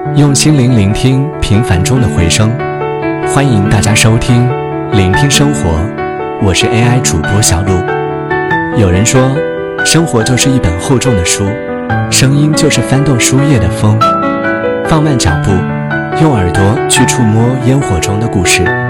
用心灵聆听平凡中的回声。欢迎大家收听聆听生活，我是 AI 主播小鲁。有人说，生活就是一本厚重的书，声音就是翻动书页的风。放慢脚步，用耳朵去触摸烟火中的故事。